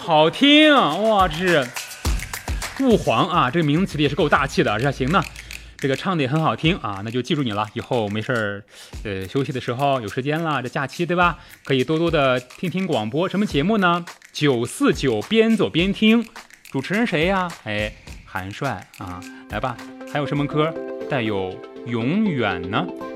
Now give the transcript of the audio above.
好听哇！这是顾黄啊，这个名字起的也是够大气的，这行呢。这个唱的也很好听啊，那就记住你了。以后没事休息的时候有时间了，这假期对吧？可以多多的听听广播。什么节目呢？949边走边听，主持人谁呀？韩帅啊，来吧。还有什么歌带有永远呢？